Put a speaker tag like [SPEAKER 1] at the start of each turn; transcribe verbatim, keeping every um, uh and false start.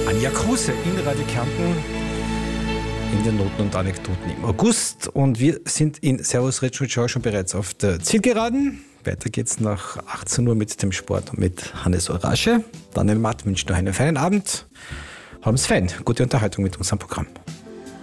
[SPEAKER 1] Anja Kruse in Radio Kärnten in den Noten und Anekdoten im August. Und wir sind in Servus Retro Show schon bereits auf der Zielgeraden. Weiter geht's nach achtzehn Uhr mit dem Sport und mit Hannes Orasche. Daniel Matt wünscht noch einen feinen Abend. Haben's fein. Gute Unterhaltung mit unserem Programm.